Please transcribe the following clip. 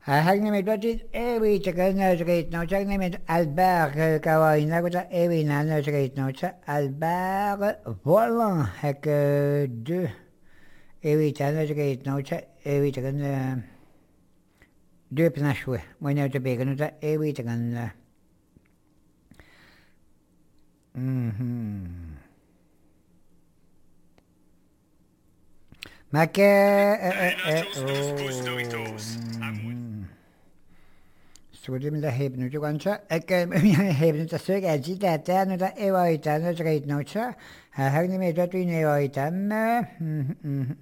Hän nimi tuotiin Evitsäkö nöysrit noissa nimi Albert Kawaina kun Evina nöysrit noissa Albert voilà häkö de Evitsa nöysrit noissa Evitsäkö de pnasue moi näytä peikä noita Evitsäkön Mäke Suuri mitä heipnyt jo kanssa, eikä minä heipnyt tässä oikein sitä, että noita evaita, noita reitnoitsa, hän nimi tuotiin evaita,